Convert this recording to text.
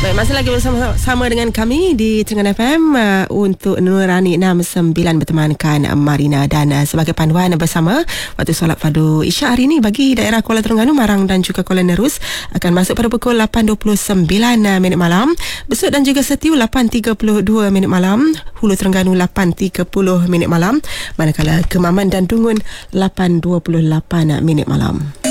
Baik, masih lagi bersama dengan kami di Trengganu FM untuk Nurani 69 bertemankan Marina dan sebagai panduan bersama waktu solat fardu Isyak hari ini bagi daerah Kuala Terengganu, Marang dan juga Kuala Nerus akan masuk pada pukul 8.29 minit malam, Besut dan juga Setiu 8.32 minit malam, Hulu Terengganu 8.30 minit malam, manakala Kemaman dan Dungun 8.28 minit malam.